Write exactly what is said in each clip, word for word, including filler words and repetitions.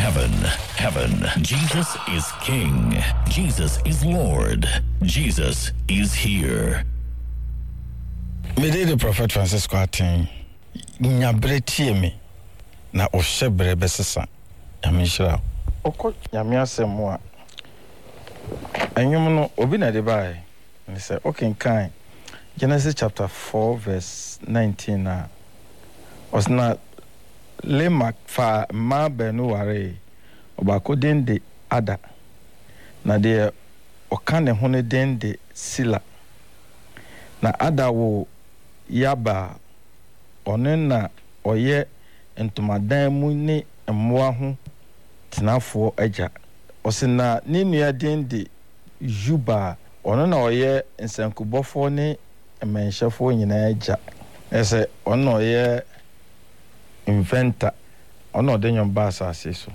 Heaven, heaven. Jesus is King. Jesus is Lord. Jesus is here. Me dey the Prophet Francisco atin. Nyabre tie me. Na ohyebre besesa. Yamishira. Oko nyame asem a. Enwom no obi na de bai. He say, okay, kind. Genesis chapter four verse nineteen na. Osna Lemak fa ma benu ware. Obako den de ada. Na de oka ne ho ne den de Sila. Na ada wo yaba one na oye entomadan mu ne mmoa ho tenafo agya. Osena ne nua den de Juba. Ono na oye nsankubofo ne emenhyefo nyina agya. Ese ono oye inventor. Ono de nyom ba asase so.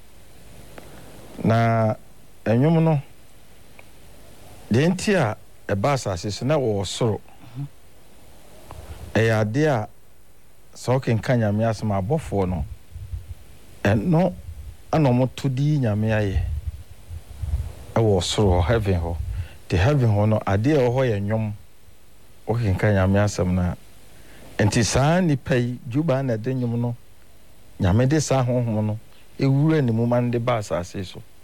Na enwom no de ntia e ba asase so na wo soro. E ade a so ken kan nyame asema abofo no. Eno ana mo todi nyame aye. E wo soro heaven ho. The heaven ho no ade e ho ye nwom. O ken kan nyame asem na enti saa nipa yi Juba na de nwom no nyame de saa honhom no ewura ni mu man de ba asase so.